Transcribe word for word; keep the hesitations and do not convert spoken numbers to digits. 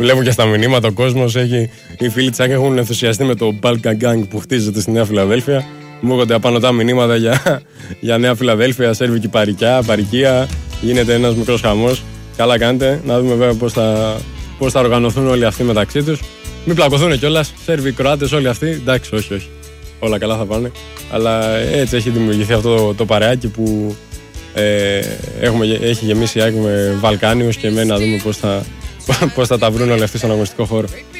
Βλέπω και στα μηνύματα ο κόσμος έχει. Οι φίλοι Τσάκ έχουν ενθουσιαστεί με το Balkan Gang που χτίζεται στη Νέα Φιλαδέλφια. Μου έρχονται απάνω τα μηνύματα για, για Νέα Φιλαδέλφια, σέρβικη παρικιά, παρικία. Γίνεται ένας μικρός χαμός. Καλά κάνετε. Να δούμε βέβαια πώς θα, πώς θα οργανωθούν όλοι αυτοί μεταξύ τους. Μην πλακωθούν κιόλας. Σέρβοι, Κροάτες, όλοι αυτοί. Εντάξει, όχι, όχι. Όλα καλά θα πάνε. Αλλά έτσι έχει δημιουργηθεί αυτό το, το παρεάκι που ε, έχουμε, έχει γεμίσει με Βαλκάνιους και με να δούμε πώς θα, πώς θα τα βρουν όλοι αυτοί στον αγωνιστικό χώρο.